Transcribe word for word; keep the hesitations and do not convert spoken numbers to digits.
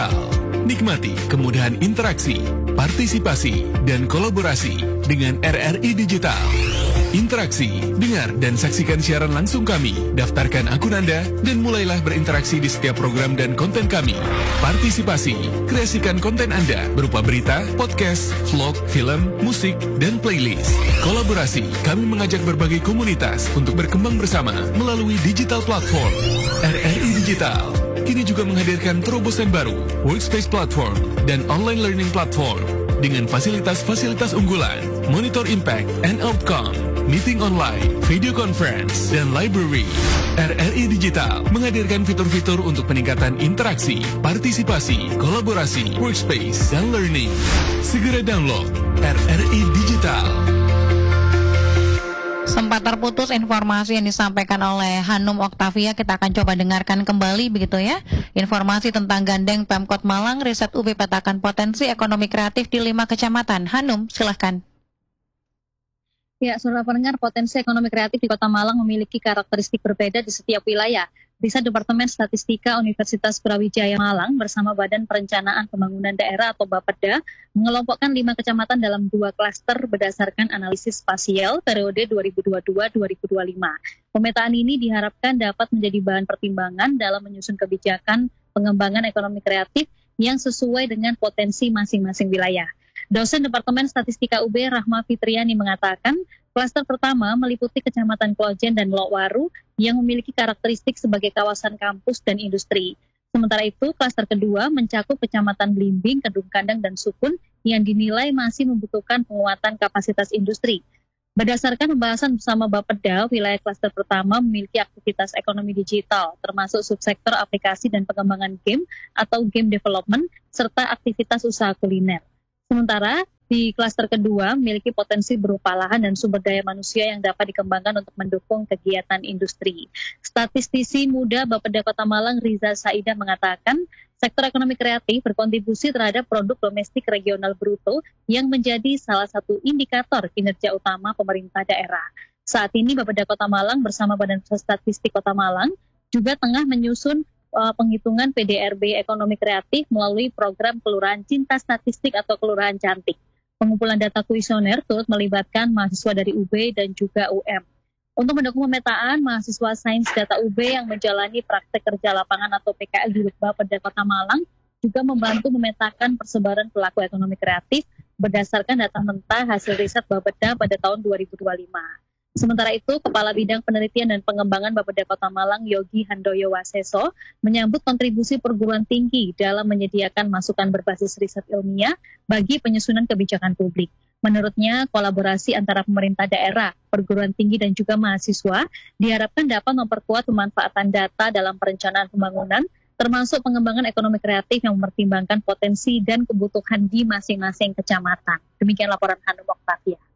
Digital. Nikmati kemudahan interaksi, partisipasi, dan kolaborasi dengan R R I Digital. Interaksi, dengar dan saksikan siaran langsung kami, daftarkan akun Anda, dan mulailah berinteraksi di setiap program dan konten kami. Partisipasi, kreasikan konten Anda berupa berita, podcast, vlog, film, musik, dan playlist. Kolaborasi, kami mengajak berbagai komunitas untuk berkembang bersama melalui digital platform. R R I Digital kini juga menghadirkan terobosan baru, workspace platform, dan online learning platform dengan fasilitas-fasilitas unggulan, monitor impact and outcome, meeting online, video conference, dan library. R R I Digital menghadirkan fitur-fitur untuk peningkatan interaksi, partisipasi, kolaborasi, workspace, dan learning. Segera download R R I Digital. Sempat terputus informasi yang disampaikan oleh Hanum Oktavia, kita akan coba dengarkan kembali begitu ya. Informasi tentang gandeng Pemkot Malang, riset U B petakan potensi ekonomi kreatif di lima kecamatan. Hanum, silahkan. Ya, saudara pendengar, potensi ekonomi kreatif di Kota Malang memiliki karakteristik berbeda di setiap wilayah. Riset Departemen Statistika Universitas Brawijaya Malang bersama Badan Perencanaan Pembangunan Daerah atau Bapeda mengelompokkan lima kecamatan dalam dua klaster berdasarkan analisis spasial periode dua ribu dua puluh dua sampai dua ribu dua puluh lima. Pemetaan ini diharapkan dapat menjadi bahan pertimbangan dalam menyusun kebijakan pengembangan ekonomi kreatif yang sesuai dengan potensi masing-masing wilayah. Dosen Departemen Statistika U B Rahma Fitriani mengatakan, klaster pertama meliputi Kecamatan Klojen dan Lokwaru yang memiliki karakteristik sebagai kawasan kampus dan industri. Sementara itu, klaster kedua mencakup Kecamatan Blimbing, Kedung Kandang, dan Sukun yang dinilai masih membutuhkan penguatan kapasitas industri. Berdasarkan pembahasan bersama Bapeda, wilayah klaster pertama memiliki aktivitas ekonomi digital, termasuk subsektor aplikasi dan pengembangan game atau game development, serta aktivitas usaha kuliner. Sementara di klaster kedua memiliki potensi berupa lahan dan sumber daya manusia yang dapat dikembangkan untuk mendukung kegiatan industri. Statistisi muda Bapeda Kota Malang Riza Saidah mengatakan, sektor ekonomi kreatif berkontribusi terhadap produk domestik regional bruto yang menjadi salah satu indikator kinerja utama pemerintah daerah. Saat ini Bapeda Kota Malang bersama Badan Statistik Kota Malang juga tengah menyusun Uh, penghitungan P D R B ekonomi kreatif melalui program Kelurahan Cinta Statistik atau Kelurahan Cantik. Pengumpulan data kuesioner turut melibatkan mahasiswa dari U B dan juga U M. Untuk mendukung pemetaan, mahasiswa Sains Data U B yang menjalani praktek kerja lapangan atau P K L di Bapeda Kota Malang juga membantu memetakan persebaran pelaku ekonomi kreatif berdasarkan data mentah hasil riset Bapeda pada tahun dua ribu dua puluh lima. Sementara itu, Kepala Bidang Penelitian dan Pengembangan Bapeda Kota Malang, Yogi Handoyo Waseso, menyambut kontribusi perguruan tinggi dalam menyediakan masukan berbasis riset ilmiah bagi penyusunan kebijakan publik. Menurutnya, kolaborasi antara pemerintah daerah, perguruan tinggi, dan juga mahasiswa diharapkan dapat memperkuat pemanfaatan data dalam perencanaan pembangunan, termasuk pengembangan ekonomi kreatif yang mempertimbangkan potensi dan kebutuhan di masing-masing kecamatan. Demikian laporan Hanum Oktavia.